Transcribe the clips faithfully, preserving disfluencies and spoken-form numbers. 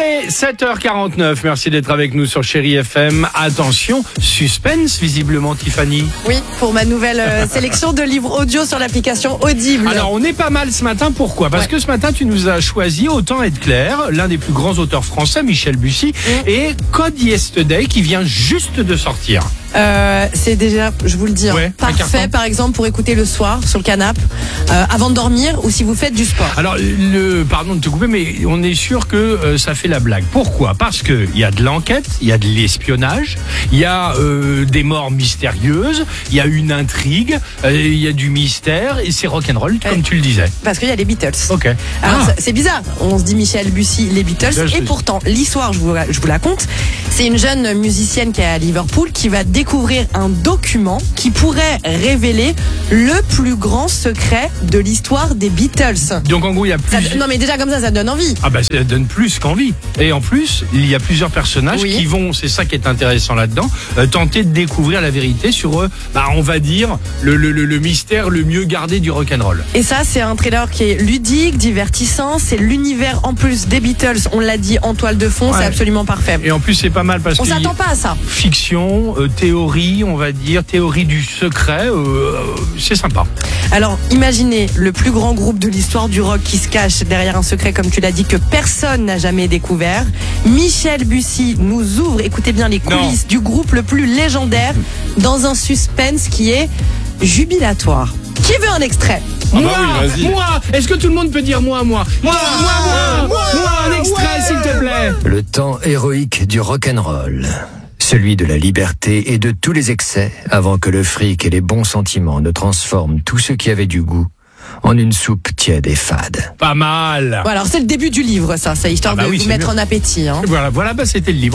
Allez, sept heures quarante-neuf, merci d'être avec nous sur Chérie F M. Attention, suspense visiblement Tiffany. Oui, pour ma nouvelle euh, sélection de livres audio sur l'application Audible. Alors on est pas mal ce matin, pourquoi ? Parce ouais. que ce matin tu nous as choisi Autant être clair, l'un des plus grands auteurs français, Michel Bussy, mmh. et Code Yesterday qui vient juste de sortir. Euh, c'est déjà, je vous le dis, ouais, hein, parfait par exemple pour écouter le soir sur le canapé, euh, avant de dormir ou si vous faites du sport. Alors, le, pardon de te couper, mais on est sûr que euh, ça fait la blague. Pourquoi ? Parce que il y a de l'enquête, il y a de l'espionnage, il y a euh, des morts mystérieuses, il y a une intrigue, il euh, y a du mystère et c'est rock'n'roll comme ouais. tu le disais. Parce qu'il y a les Beatles. Ok. Alors ah. c'est bizarre, on se dit Michel Bussy, les Beatles, Là, et pourtant l'histoire, je vous, je vous la conte. C'est une jeune musicienne qui est à Liverpool qui va découvrir un document qui pourrait révéler le plus grand secret de l'histoire des Beatles. Donc en gros, il y a plus... Ça, non mais déjà comme ça, ça donne envie. Ah bah ça donne plus qu'envie. Et en plus, il y a plusieurs personnages oui. qui vont, c'est ça qui est intéressant là-dedans, euh, tenter de découvrir la vérité sur, euh, bah, on va dire, le, le, le, le mystère le mieux gardé du rock'n'roll. Et ça, c'est un trailer qui est ludique, divertissant, c'est l'univers en plus des Beatles, on l'a dit en toile de fond, ouais. c'est absolument parfait. Et en plus, c'est pas mal parce que... On s'attend pas à ça. Fiction, euh, théorie, on va dire, théorie du secret, euh, c'est sympa. Alors, imaginez le plus grand groupe de l'histoire du rock qui se cache derrière un secret, comme tu l'as dit, que personne n'a jamais découvert. Michel Bussy nous ouvre, écoutez bien, les coulisses non. du groupe le plus légendaire dans un suspense qui est jubilatoire. Qui veut un extrait ? Ah moi, bah oui, moi, est-ce que tout le monde peut dire moi, moi, moi, moi, moi, moi, moi un extrait, ouais. s'il te plaît. Le temps héroïque du rock'n'roll. Celui de la liberté et de tous les excès, avant que le fric et les bons sentiments ne transforment tout ce qui avait du goût en une soupe tiède et fade. Pas mal. Bon, alors c'est le début du livre, ça, c'est histoire ah bah de oui, vous mettre mieux. en appétit. Hein. Voilà, voilà, bah c'était le livre.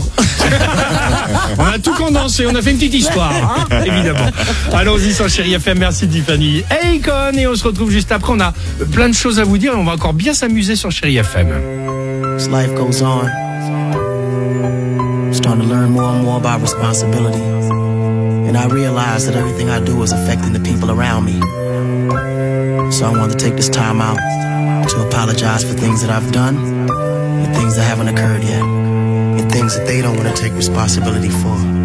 On a tout condensé, on a fait une petite histoire, hein, évidemment. Allons-y sur Chérie F M, merci Tiffany. Hey Con, et on se retrouve juste après. On a plein de choses à vous dire et on va encore bien s'amuser sur Chérie F M. As life goes on, I'm starting to learn more and more about responsibility. And I realize that everything I do is affecting the people around me. So I want to take this time out to apologize for things that I've done and things that haven't occurred yet and things that they don't want to take responsibility for.